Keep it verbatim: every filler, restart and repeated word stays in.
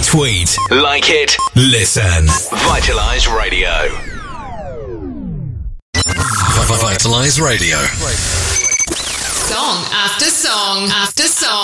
Tweet, like it, listen. Vitalize Radio. Vitalize Radio. Song after song after song.